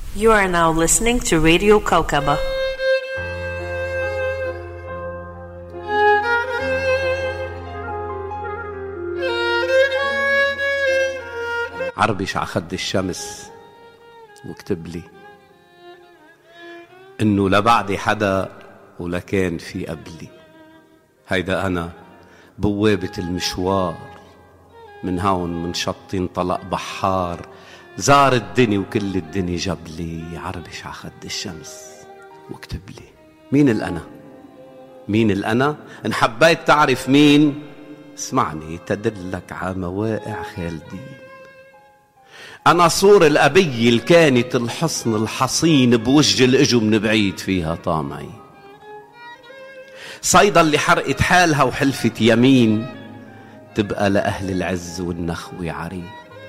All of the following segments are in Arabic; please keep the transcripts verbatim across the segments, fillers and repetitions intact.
You are now listening to Radio Kaukaba. عربش ع خد الشمس واكتب لي إنه لا بعدي حدا ولا كان في قبلي. هيدا أنا بوابة المشوار، من هون من شط انطلق بحار، زار الدنيا وكل الدنيا جاب لي. عربش ع خد الشمس واكتب لي مين الأنا، مين الأنا. إن حبيت تعرف مين اسمعني تدلك ع مواقع خالدين. أنا صور الأبي الكانت الحصن الحصين بوجه الإجو من بعيد فيها طامعي، صيدا اللي حرقت حالها وحلفت يمين تبقى لأهل العز والنخوة عرين.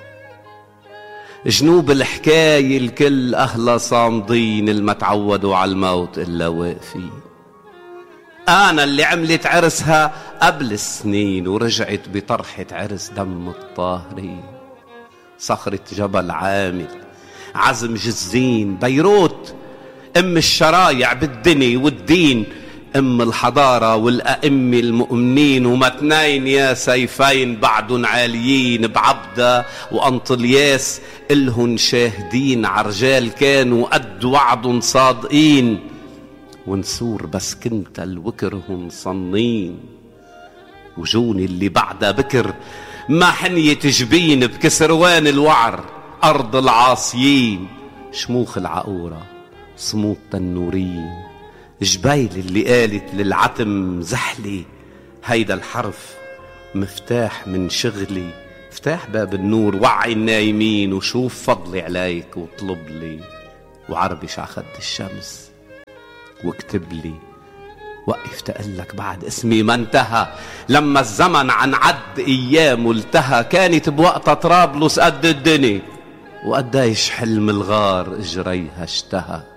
جنوب الحكاية الكل أهلا صامدين، الما تعودوا على الموت إلا واقفين. أنا اللي عملت عرسها قبل السنين ورجعت بطرحة عرس دم الطاهرين. صخرة جبل عامل، عزم جزين، بيروت أم الشرايع بالدنيا والدين، أم الحضارة والأئمة المؤمنين. ومتنين يا سيفين بعدن عاليين، بعبدة وأنطلياس إلهن شاهدين، عرجال كانوا قد وعد صادقين. ونسور بس كنت الوكرهن صنين، وجوني اللي بعدها بكر ما حنية جبين بكسروان الوعر أرض العاصيين. شموخ العقورة صمود النورين، جبيل اللي قالت للعتم زحلي. هيدا الحرف مفتاح من شغلي، مفتاح باب النور. وعي النايمين وشوف فضلي عليك واطلب لي. وعربش ع خد الشمس واكتب لي وقف تقلك بعد اسمي ما انتهى. لما الزمن عن عد ايام التهى، كانت بوقتها طرابلس قد الدنيا وقديش حلم الغار اجريها اشتهى.